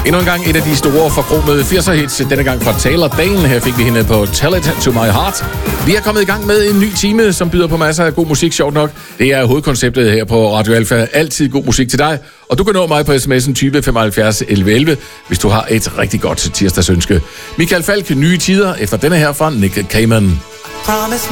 Endnu en gang et af de store forkromede 80'er hits, denne gang fra Taylor Dane. Her fik vi hende på Tell It To My Heart. Vi er kommet i gang med en ny time, som byder på masser af god musik, sjovt nok. Det er hovedkonceptet her på Radio Alfa. Altid god musik til dig. Og du kan nå mig på sms'en 20 75 11 11, hvis du har et rigtig godt tirsdagsønske. Michael Falk, Nye Tider, efter denne her fra Nick Cayman.